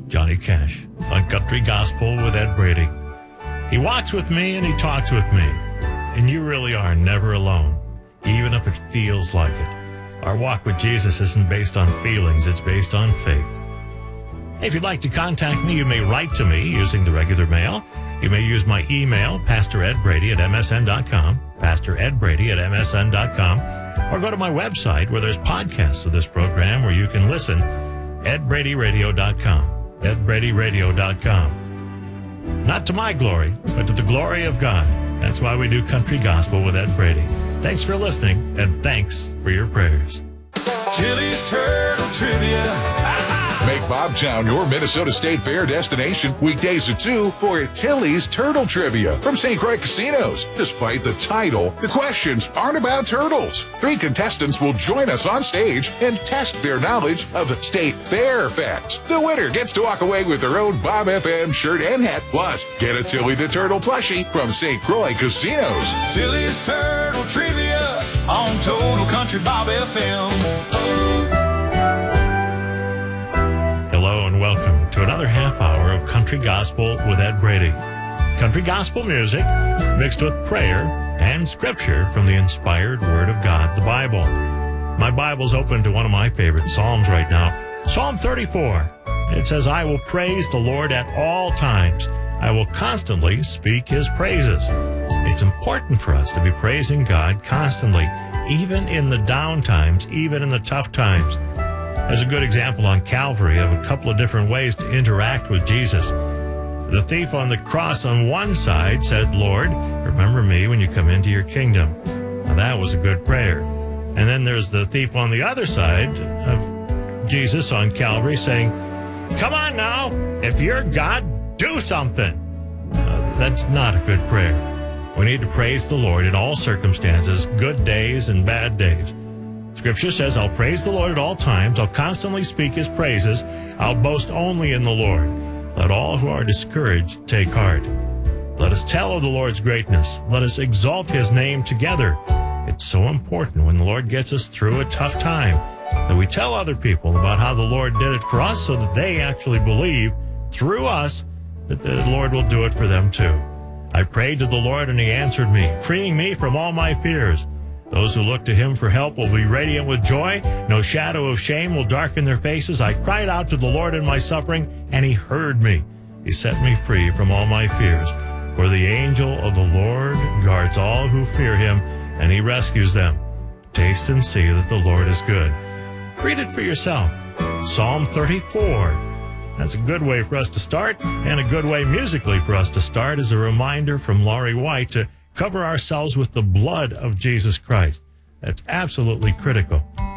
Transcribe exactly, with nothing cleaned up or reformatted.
Johnny Cash, on Country Gospel with Ed Brady. He walks with me and he talks with me. And you really are never alone, even if it feels like it. Our walk with Jesus isn't based on feelings, it's based on faith. If you'd like to contact me, you may write to me using the regular mail. You may use my email, Pastor Ed Brady at M S N dot com, Pastor Ed Brady at M S N dot com, or go to my website where there's podcasts of this program where you can listen, ed brady radio dot com, ed brady radio dot com. Not to my glory, but to the glory of God. That's why we do Country Gospel with Ed Brady. Thanks for listening, and thanks for your prayers. Chili's Turtle Trivia. Make Bobtown your Minnesota State Fair destination weekdays at two for Tilly's Turtle Trivia from Saint Croix Casinos. Despite the title, the questions aren't about turtles. Three contestants will join us on stage and test their knowledge of State Fair facts. The winner gets to walk away with their own Bob F M shirt and hat. Plus, get a Tilly the Turtle plushie from Saint Croix Casinos. Tilly's Turtle Trivia on Total Country Bob F M. Hello and welcome to another half hour of Country Gospel with Ed Brady. Country gospel music mixed with prayer and scripture from the inspired Word of God, the Bible. My Bible's open to one of my favorite Psalms right now, Psalm thirty-four. It says, I will praise the Lord at all times. I will constantly speak his praises. It's important for us to be praising God constantly, even in the down times, even in the tough times. There's a good example on Calvary of a couple of different ways to interact with Jesus. The thief on the cross on one side said, Lord, remember me when you come into your kingdom. Now that was a good prayer. And then there's the thief on the other side of Jesus on Calvary saying, come on now, if you're God, do something. Uh, that's not a good prayer. We need to praise the Lord in all circumstances, good days and bad days. Scripture says, I'll praise the Lord at all times. I'll constantly speak his praises. I'll boast only in the Lord. Let all who are discouraged take heart. Let us tell of the Lord's greatness. Let us exalt his name together. It's so important when the Lord gets us through a tough time that we tell other people about how the Lord did it for us so that they actually believe through us that the Lord will do it for them too. I prayed to the Lord and he answered me, freeing me from all my fears. Those who look to him for help will be radiant with joy. No shadow of shame will darken their faces. I cried out to the Lord in my suffering, and he heard me. He set me free from all my fears. For the angel of the Lord guards all who fear him, and he rescues them. Taste and see that the Lord is good. Read it for yourself. Psalm thirty-four. That's a good way for us to start, and a good way musically for us to start is a reminder from Laurie White to cover ourselves with the blood of Jesus Christ. That's absolutely critical.